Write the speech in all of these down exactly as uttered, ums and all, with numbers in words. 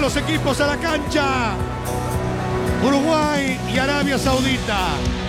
los equipos a la cancha. Uruguay y Arabia Saudita.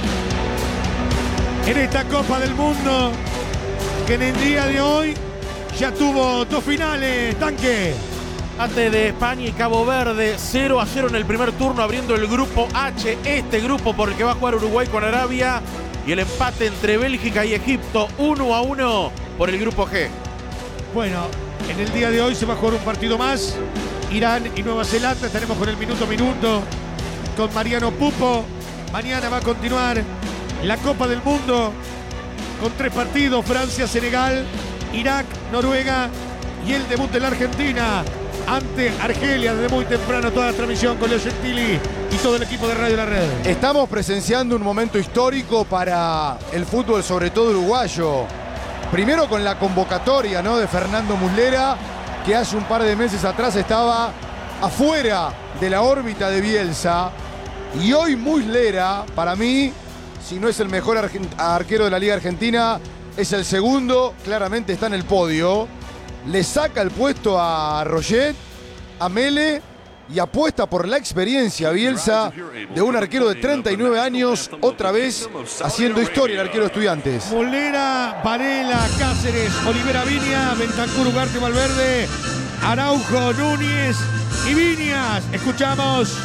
En esta Copa del Mundo, que en el día de hoy ya tuvo dos finales, Tanque. Antes de España y Cabo Verde, cero a cero en el primer turno, abriendo el grupo H, este grupo por el que va a jugar Uruguay con Arabia, y el empate entre Bélgica y Egipto, uno a uno por el grupo G. Bueno, en el día de hoy se va a jugar un partido más, Irán y Nueva Zelanda. Estaremos con el minuto a minuto, con Mariano Pupo. Mañana va a continuar la Copa del Mundo con tres partidos: Francia, Senegal, Irak, Noruega, y el debut de la Argentina ante Argelia desde muy temprano. Toda la transmisión con Leo Gentili y todo el equipo de Radio La Red. Estamos presenciando un momento histórico para el fútbol, sobre todo uruguayo. Primero con la convocatoria, ¿no?, de Fernando Muslera, que hace un par de meses atrás estaba afuera de la órbita de Bielsa. Y hoy Muslera, para mí, si no es el mejor arquero de la Liga Argentina, es el segundo, claramente está en el podio. Le saca el puesto a Roget, a Mele, y apuesta por la experiencia Bielsa de un arquero de treinta y nueve años, otra vez haciendo historia el arquero de Estudiantes. Molera, Varela, Cáceres, Olivera, Viña, Bentancur, Ugarte, Valverde, Araujo, Núñez y Viñas. Escuchamos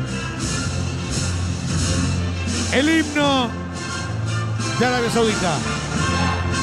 el himno de Arabia Saudita.